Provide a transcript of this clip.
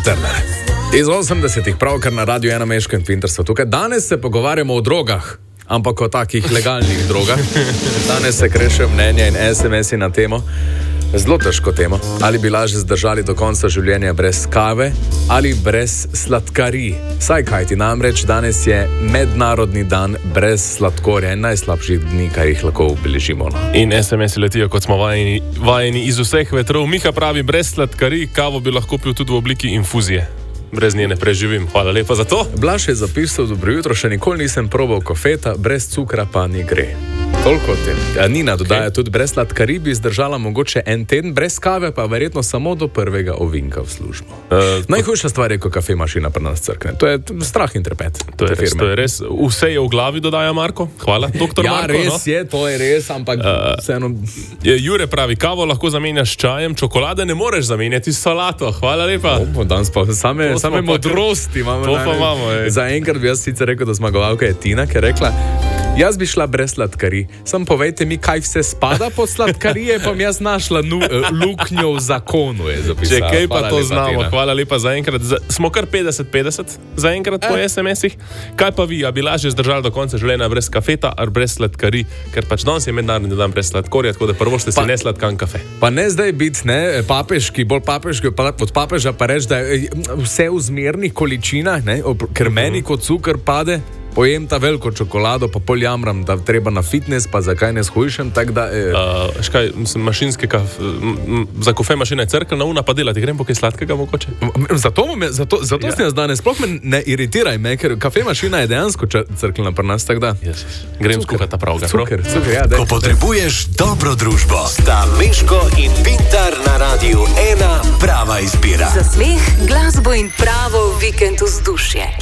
Turner. Iz 80-ih pravkar na Radio 1 Meško in Pinterstvo. Tukaj danes se pogovarjamo o drogah, ampak o takih legalnih drogah. Danes se krešejo mnenja in SMS-i na temo. Zelo težko temo. Ali bi lažje zdržali do konca življenja brez kave ali brez sladkarij. Saj kajti, namreč danes je mednarodni dan brez sladkorja in najslabših dni, kaj jih lahko obeležimo. In SMS-i letijo, kot smo vajeni iz vseh vetrov. Miha pravi, brez sladkarij, kavo bi lahko pil tudi v obliki infuzije. Brez nje ne preživim. Hvala lepa za to. Blaž je zapisal, dobro jutro, še nikoli nisem probal kofeta, brez cukra pa ni gre. Toliko o tem. Nina dodaja, tudi brez sladkarij bi zdržala mogoče en teden, brez kave pa verjetno samo do prvega ovinka v službo. Najhujša stvar je, ko kafe mašina pri nas crkne. To je strah in trepet. To je res. Vse je v glavi, dodaja Marko. Hvala, doktor Marko. Ja, res je, to je res, ampak vseeno... Jure pravi, kavo lahko zamenjaš s čajem, čokolade ne moreš zamenjati s solato. Hvala lepa. Danes pa same modrosti imamo. To pa imamo. Zaenkrat bi jaz sicer rekel, da zmagovalka je Tina, ki je rekla, jaz bi šla brez sladkarij. Sam povejte mi, kaj vse spada pod sladkarije, pa mi jaz našla luknjo v zakonu, je zapisala. Če kaj pa Hvala to lepa, znamo. Tina. Hvala lepa za enkrat. Smo kar 50-50 za enkrat po SMS-ih. Kaj pa vi, a bi lažje zdržali do konca življenja brez kafeta ali brez sladkarij? Ker pač danes je mednarodni dan brez sladkorja, tako da prvo ste si nesladkan kafe. Pa ne zdaj biti papeški, bolj papeški od papeža, pa reči, da je vse v zmernih količinah, ker meni kot cukor pade, pojem ta veliko čokolado, pa pol jamram, da treba na fitness, pa zakaj ne shujšem, tako da... Škaj, mašinske za kofe mašina je crkljna, una pa delati, grem po kaj sladkega mogoče? Zato sem jaz danes, sploh me ne iritiraj me, ker kafe mašina je dejansko crkljna pri nas, tako da... Grem skuhati ta pravga. Cuker, ja, Ko potrebuješ dobro družbo, sta Meško in Pintar na Radiu 1 prava izbira. Za smeh, glasbo in pravo vikend vzdušje.